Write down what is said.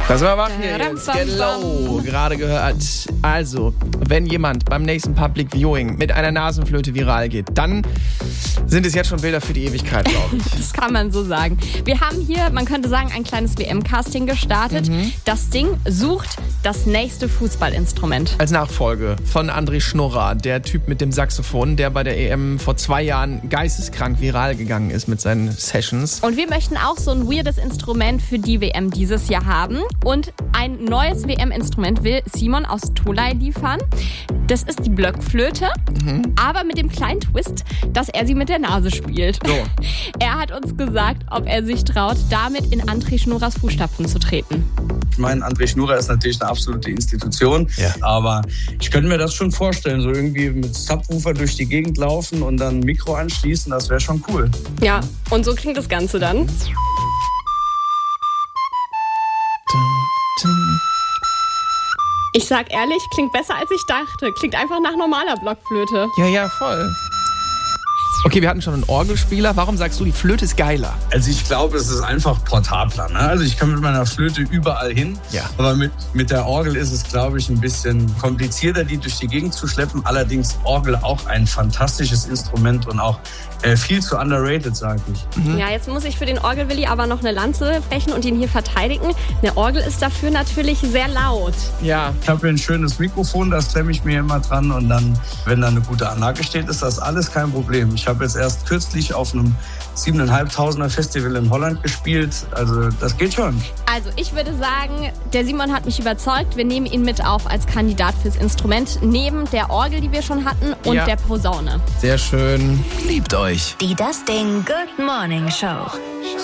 Das war wach hier jetzt. Get Low, gerade gehört. Also, wenn jemand beim nächsten Public Viewing mit einer Nasenflöte viral geht, dann sind es jetzt schon Bilder für die Ewigkeit, glaube ich. Das kann man so sagen. Wir haben hier, man könnte sagen, ein kleines WM-Casting gestartet. Das Ding sucht das nächste Fußballinstrument. Als Nachfolge von André Schnurrer, der Typ mit dem Saxophon, der bei der EM vor 2 Jahren geisteskrank viral gegangen ist mit seinen Sessions. Und wir möchten auch so ein weirdes Instrument für die WM dieses Jahr haben. Und ein neues WM-Instrument will Simon aus Tolai liefern. Das ist die Blockflöte, aber mit dem kleinen Twist, dass er sie mit der Nase spielt. So. Er hat uns gesagt, ob er sich traut, damit in André Schnurrers Fußstapfen zu treten. Ich meine, André Schnurrer ist natürlich eine absolute Institution, aber ich könnte mir das schon vorstellen, so irgendwie mit Subwoofer durch die Gegend laufen und dann ein Mikro anschließen, das wäre schon cool. Ja, und so klingt das Ganze dann. Ich sag ehrlich, klingt besser als ich dachte. Klingt einfach nach normaler Blockflöte. Ja, voll. Okay, wir hatten schon einen Orgelspieler. Warum sagst du, die Flöte ist geiler? Also ich glaube, es ist einfach portabler. Ne? Also ich kann mit meiner Flöte überall hin. Ja. Aber mit der Orgel ist es, glaube ich, ein bisschen komplizierter, die durch die Gegend zu schleppen. Allerdings Orgel auch ein fantastisches Instrument und auch viel zu underrated, sage ich. Ja, jetzt muss ich für den Orgelwilli aber noch eine Lanze brechen und ihn hier verteidigen. Eine Orgel ist dafür natürlich sehr laut. Ja. Ich habe hier ein schönes Mikrofon, das klemme ich mir immer dran. Und dann, wenn da eine gute Anlage steht, ist das alles kein Problem. Ich habe jetzt erst kürzlich auf einem 7.500er Festival in Holland gespielt. Also das geht schon. Also ich würde sagen, der Simon hat mich überzeugt. Wir nehmen ihn mit auf als Kandidat fürs Instrument. Neben der Orgel, die wir schon hatten, und der Posaune. Sehr schön. Liebt euch. Die Das Ding Good Morning Show.